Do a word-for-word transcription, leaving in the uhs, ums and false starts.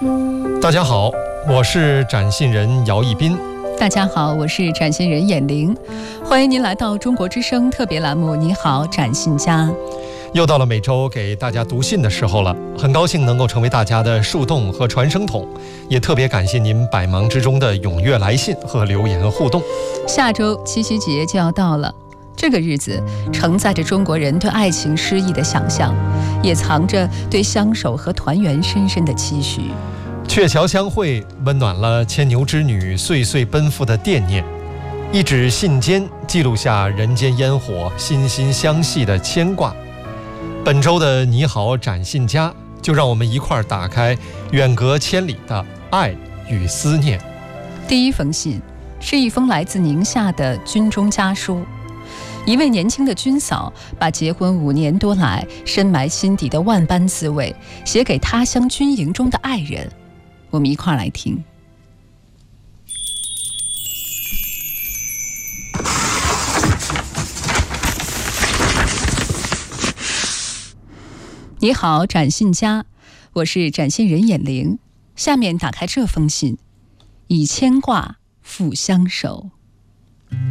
大家好，我是展信人姚一斌。 大家好，我是展信人闫玲。欢迎您来到中国之声特别栏目《你好，展信家》。 又到了每周给大家读信的时候了，很高兴能够成为大家的树洞和传声筒，也特别感谢您百忙之中的踊跃来信和留言互动。 下周七夕节就要到了，这个日子承载着中国人对爱情诗意的想象，也藏着对相守和团圆深深的期许。 鹊桥相会，温暖了牵牛织女岁岁奔赴的惦念；一纸信笺，记录下人间烟火心心相系的牵挂。本周的你好展信家，就让我们一块儿打开远隔千里的爱与思念。 第一封信是一封来自宁夏的军中家书，一位年轻的军嫂把结婚五年多来深埋心底的万般滋味写给他乡军营中的爱人。我们一块儿来听。你好，展信家，我是展信人闫玲。下面打开这封信，以牵挂付相守。